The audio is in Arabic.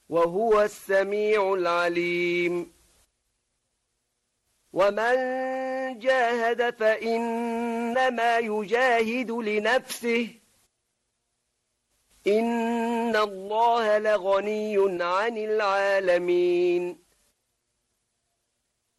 وهو السميع العليم ومن جاهد فإنما يجاهد لنفسه إن الله لغني عن العالمين